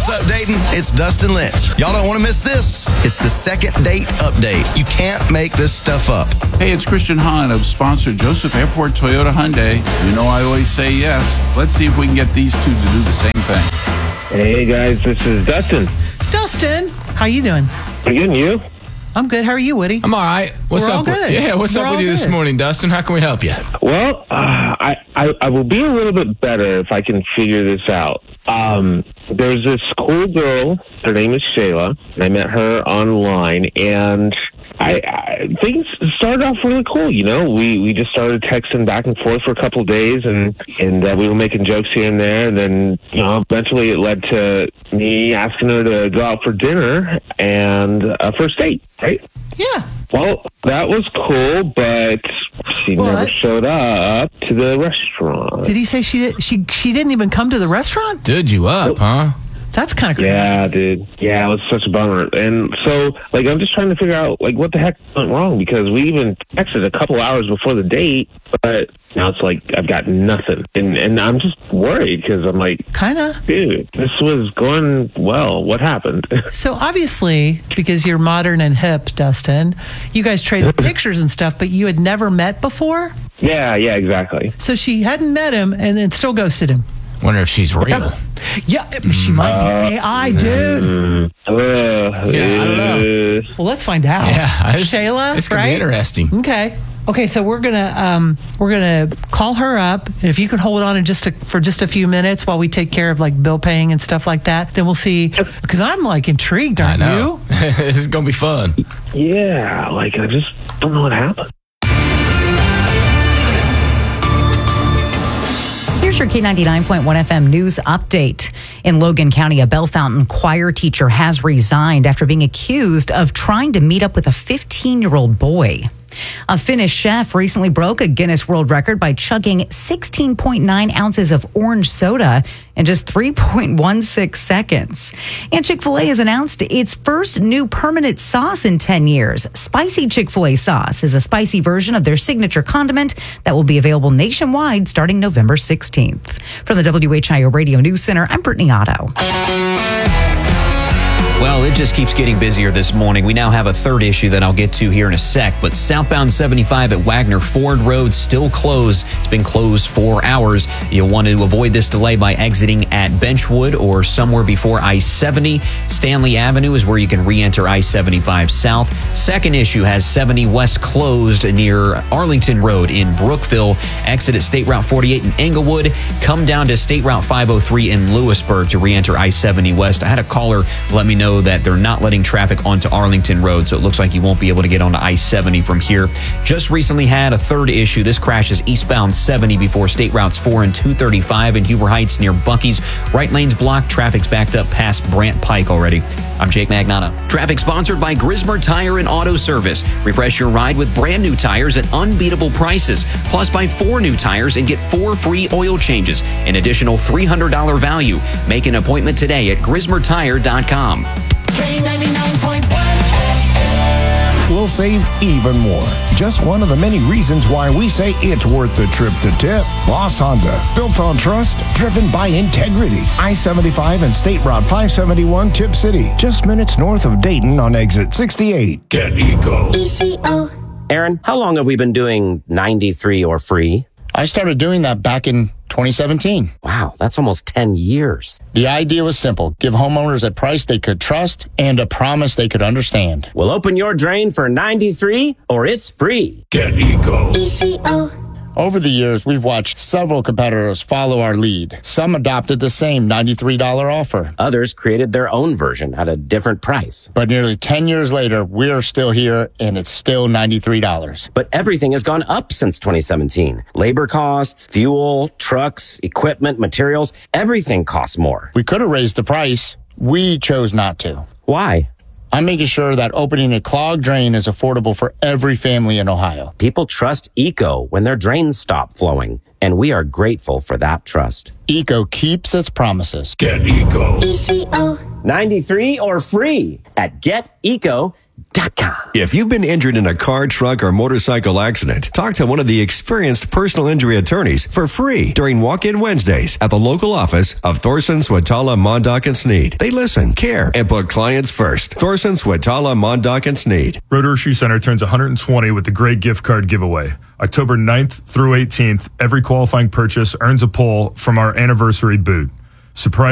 What's up, Dayton? It's Dustin Lynch. Y'all don't want to miss this. It's the second date update. You can't make this stuff up. Hey, it's Christian Hahn of sponsor Joseph Airport Toyota Hyundai. You know I always say yes. Let's see if we can get these two to do the same thing. Hey, guys, this is Dustin. Dustin, how you doing? Pretty good, and you? I'm good. How are you, Woody? I'm all right. What's We're all up? good. What's We're up all with you this good. morning, Dustin? How can we help you? Well, I will be a little bit better if I can figure this out. There's this cool girl. Her name is Shayla. I met her online, and things started off really cool. You know, we just started texting back and forth for a couple of days, and we were making jokes here and there. And then, you know, eventually it led to me asking her to go out for dinner and a first date, right? Yeah. Well, that was cool, but she never showed up to the restaurant. Did he say she didn't even come to the restaurant? Stood you up, huh? That's kind of crazy. Yeah, dude. Yeah, it was such a bummer. And so, I'm just trying to figure out, what the heck went wrong? Because we even texted a couple hours before the date, but now it's like I've got nothing. And I'm just worried because I'm like, kind of. Dude, this was going well. What happened? So obviously, because you're modern and hip, Dustin, you guys traded pictures and stuff, but you had never met before? Yeah, exactly. So she hadn't met him and then still ghosted him. Wonder if she's real. Yeah, she might be AI, dude. I don't know. Well, let's find out. Yeah, Shayla, it's gonna right? be interesting. Okay, so we're gonna call her up. If you could hold on for just a few minutes while we take care of bill paying and stuff like that, then we'll see. Because I'm intrigued, aren't you? This is gonna be fun. Yeah, I just don't know what happened. Here's your K99.1 FM news update. In Logan County, a Bell Fountain choir teacher has resigned after being accused of trying to meet up with a 15-year-old boy. A Finnish chef recently broke a Guinness World Record by chugging 16.9 ounces of orange soda in just 3.16 seconds. And Chick-fil-A has announced its first new permanent sauce in 10 years. Spicy Chick-fil-A sauce is a spicy version of their signature condiment that will be available nationwide starting November 16th. From the WHIO Radio News Center, I'm Brittany Otto. Well, it just keeps getting busier this morning. We now have a third issue that I'll get to here in a sec, but southbound 75 at Wagner Ford Road still closed. It's been closed for hours. You'll want to avoid this delay by exiting at Benchwood or somewhere before I-70. Stanley Avenue is where you can re-enter I-75 south. Second issue has 70 west closed near Arlington Road in Brookville. Exit at State Route 48 in Englewood. Come down to State Route 503 in Lewisburg to re-enter I-70 west. I had a caller let me know that they're not letting traffic onto Arlington Road, so it looks like you won't be able to get onto I-70 from here. Just recently had a third issue. This crash is eastbound 70 before State Routes 4 and 235 in Huber Heights near Buc-ee's. Right lane's blocked. Traffic's backed up past Brant Pike already. I'm Jake Magnata. Traffic sponsored by Grismer Tire and Auto Service. Refresh your ride with brand new tires at unbeatable prices. Plus, buy 4 new tires and get 4 free oil changes. An additional $300 value. Make an appointment today at GrismerTire.com. We'll save even more. Just one of the many reasons why we say it's worth the trip to Tip. Voss Honda, built on trust, driven by integrity. I-75 and State Route 571 Tip City, just minutes north of Dayton on exit 68. Get Eco. ECO. Aaron, how long have we been doing 93 or free? I started doing that back in 2017. Wow, that's almost 10 years. The idea was simple. Give homeowners a price they could trust and a promise they could understand. Well, open your drain for 93 or it's free. Get Eco. ECO. Over the years, we've watched several competitors follow our lead. Some adopted the same $93 offer. Others created their own version at a different price. But nearly 10 years later, we're still here, and it's still $93. But everything has gone up since 2017. Labor costs, fuel, trucks, equipment, materials, everything costs more. We could have raised the price. We chose not to. Why? I'm making sure that opening a clogged drain is affordable for every family in Ohio. People trust Eco when their drains stop flowing. and we are grateful for that trust. Eco keeps its promises. Get Eco. 93 or free at geteco.com. If you've been injured in a car, truck, or motorcycle accident, talk to one of the experienced personal injury attorneys for free during walk-in Wednesdays at the local office of Thorson, Swatala, Mondock, and Sneed. They listen, care, and put clients first. Thorson, Swatala, Mondock, and Sneed. Rotor Shoe Center turns 120 with the Great Gift Card Giveaway. October 9th through 18th, every qualifying purchase earns a pull from our anniversary boot. Surprise